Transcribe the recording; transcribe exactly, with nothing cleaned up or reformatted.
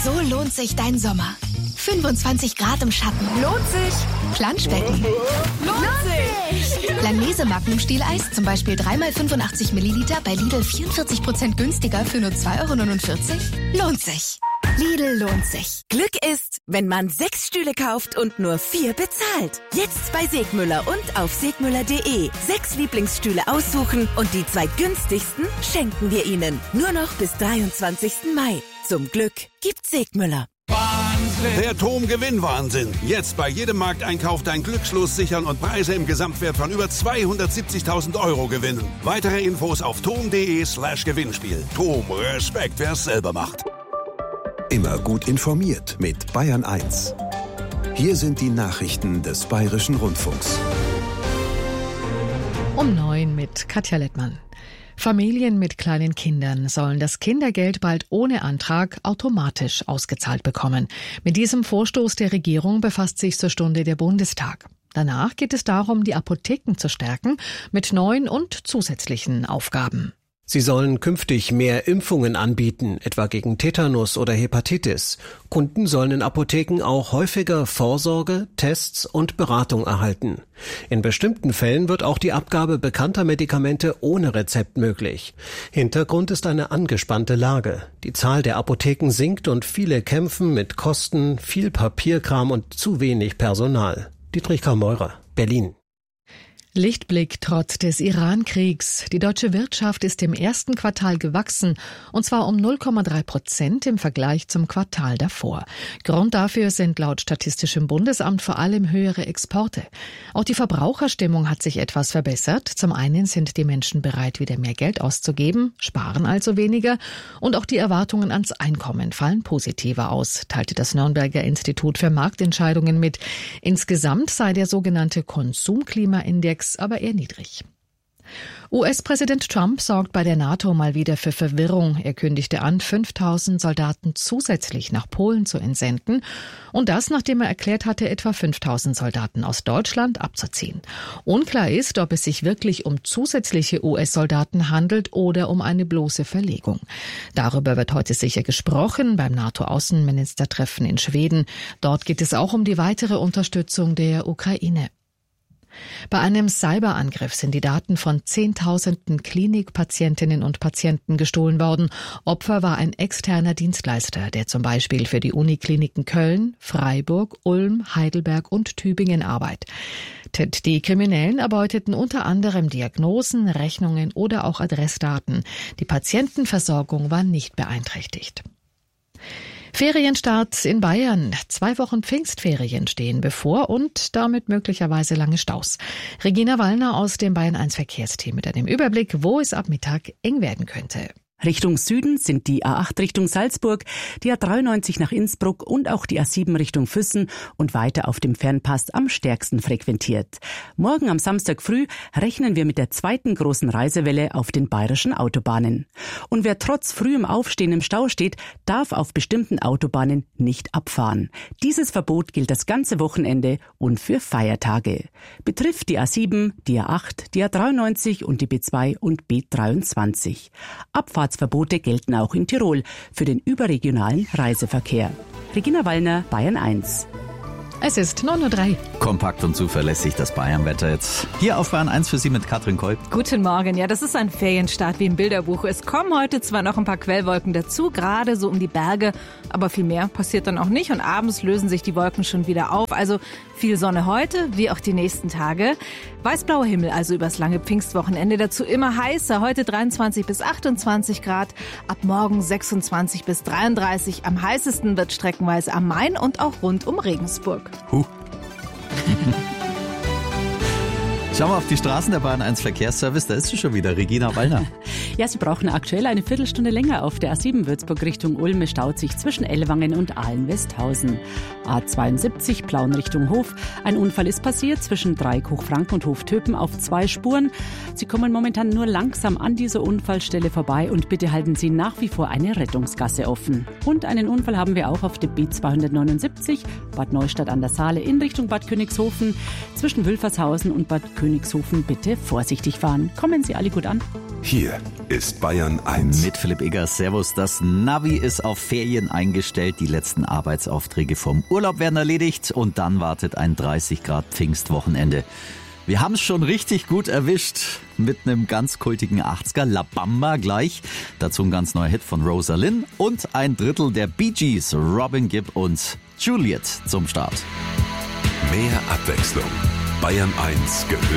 So lohnt sich dein Sommer. fünfundzwanzig Grad im Schatten. Lohnt sich. Planschbecken. Lohnt sich. Langnese Magnum Stieleis, zum Beispiel drei mal fünfundachtzig Milliliter bei Lidl vierundvierzig Prozent günstiger für nur zwei Euro neunundvierzig. Lohnt sich. Lidl lohnt sich. Glück ist, wenn man sechs Stühle kauft und nur vier bezahlt. Jetzt bei Segmüller und auf segmüller punkt de. Sechs Lieblingsstühle aussuchen und die zwei günstigsten schenken wir Ihnen. Nur noch bis dreiundzwanzigsten Mai. Zum Glück gibt's Segmüller. Wahnsinn. Der T O M Gewinnwahnsinn. Jetzt bei jedem Markteinkauf dein Glückslos sichern und Preise im Gesamtwert von über zweihundertsiebzigtausend Euro gewinnen. Weitere Infos auf tom punkt de slash Gewinnspiel. T O M, Respekt, wer es selber macht. Immer gut informiert mit Bayern eins. Hier sind die Nachrichten des Bayerischen Rundfunks. Um neun mit Katja Lettmann. Familien mit kleinen Kindern sollen das Kindergeld bald ohne Antrag automatisch ausgezahlt bekommen. Mit diesem Vorstoß der Regierung befasst sich zur Stunde der Bundestag. Danach geht es darum, die Apotheken zu stärken mit neuen und zusätzlichen Aufgaben. Sie sollen künftig mehr Impfungen anbieten, etwa gegen Tetanus oder Hepatitis. Kunden sollen in Apotheken auch häufiger Vorsorge, Tests und Beratung erhalten. In bestimmten Fällen wird auch die Abgabe bekannter Medikamente ohne Rezept möglich. Hintergrund ist eine angespannte Lage. Die Zahl der Apotheken sinkt und viele kämpfen mit Kosten, viel Papierkram und zu wenig Personal. Dietrich Kameurer, Berlin. Lichtblick trotz des Iran-Kriegs. Die deutsche Wirtschaft ist im ersten Quartal gewachsen, und zwar um null Komma drei Prozent im Vergleich zum Quartal davor. Grund dafür sind laut Statistischem Bundesamt vor allem höhere Exporte. Auch die Verbraucherstimmung hat sich etwas verbessert. Zum einen sind die Menschen bereit, wieder mehr Geld auszugeben, sparen also weniger, und auch die Erwartungen ans Einkommen fallen positiver aus, teilte das Nürnberger Institut für Marktentscheidungen mit. Insgesamt sei der sogenannte Konsumklimaindex aber eher niedrig. U S-Präsident Trump sorgt bei der NATO mal wieder für Verwirrung. Er kündigte an, fünftausend Soldaten zusätzlich nach Polen zu entsenden. Und das, nachdem er erklärt hatte, etwa fünftausend Soldaten aus Deutschland abzuziehen. Unklar ist, ob es sich wirklich um zusätzliche U S-Soldaten handelt oder um eine bloße Verlegung. Darüber wird heute sicher gesprochen beim NATO-Außenministertreffen in Schweden. Dort geht es auch um die weitere Unterstützung der Ukraine. Bei einem Cyberangriff sind die Daten von Zehntausenden Klinikpatientinnen und Patienten gestohlen worden. Opfer war ein externer Dienstleister, der zum Beispiel für die Unikliniken Köln, Freiburg, Ulm, Heidelberg und Tübingen arbeitet. Die Kriminellen erbeuteten unter anderem Diagnosen, Rechnungen oder auch Adressdaten. Die Patientenversorgung war nicht beeinträchtigt. Ferienstart in Bayern. Zwei Wochen Pfingstferien stehen bevor und damit möglicherweise lange Staus. Regina Wallner aus dem Bayern eins Verkehrsteam mit einem Überblick, wo es ab Mittag eng werden könnte. Richtung Süden sind die A acht Richtung Salzburg, die A dreiundneunzig nach Innsbruck und auch die A sieben Richtung Füssen und weiter auf dem Fernpass am stärksten frequentiert. Morgen am Samstag früh rechnen wir mit der zweiten großen Reisewelle auf den bayerischen Autobahnen. Und wer trotz frühem Aufstehen im Stau steht, darf auf bestimmten Autobahnen nicht abfahren. Dieses Verbot gilt das ganze Wochenende und für Feiertage. Betrifft die A sieben, die A acht, die A dreiundneunzig und die B zwei und B dreiundzwanzig. Abfahrts Verbote gelten auch in Tirol für den überregionalen Reiseverkehr. Regina Wallner, Bayern eins. Es ist neun Uhr drei. Kompakt und zuverlässig das Bayernwetter jetzt. Hier auf Bayern eins für Sie mit Katrin Kolb. Guten Morgen. Ja, das ist ein Ferienstart wie im Bilderbuch. Es kommen heute zwar noch ein paar Quellwolken dazu, gerade so um die Berge, aber viel mehr passiert dann auch nicht und abends lösen sich die Wolken schon wieder auf. Also viel Sonne heute, wie auch die nächsten Tage. Weißblauer Himmel also übers lange Pfingstwochenende. Dazu immer heißer. Heute dreiundzwanzig bis achtundzwanzig Grad. Ab morgen sechsundzwanzig bis dreiunddreißig. Am heißesten wird streckenweise am Main und auch rund um Regensburg. Huh. Schauen wir auf die Straßen der Bayern eins Verkehrsservice, da ist sie schon wieder, Regina Wallner. Ja, Sie brauchen aktuell eine Viertelstunde länger auf der A sieben Würzburg Richtung Ulm. Es staut sich zwischen Ellwangen und Aalen-Westhausen. A zweiundsiebzig Plauen Richtung Hof. Ein Unfall ist passiert zwischen Dreieck-Hochfranken und Hoftöpen auf zwei Spuren. Sie kommen momentan nur langsam an dieser Unfallstelle vorbei und bitte halten Sie nach wie vor eine Rettungsgasse offen. Und einen Unfall haben wir auch auf der B zweihundertneunundsiebzig Bad Neustadt an der Saale in Richtung Bad Königshofen zwischen Wülfershausen und Bad Königshofen Königshofen bitte vorsichtig fahren. Kommen Sie alle gut an. Hier ist Bayern eins. Mit Philipp Eggers. Servus. Das Navi ist auf Ferien eingestellt. Die letzten Arbeitsaufträge vom Urlaub werden erledigt. Und dann wartet ein dreißig Grad Pfingstwochenende. Wir haben es schon richtig gut erwischt mit einem ganz kultigen achtziger, La Bamba gleich. Dazu ein ganz neuer Hit von Rosalind und ein Drittel der Bee Gees, Robin Gibb und Juliet zum Start. Mehr Abwechslung. Bayern eins gehört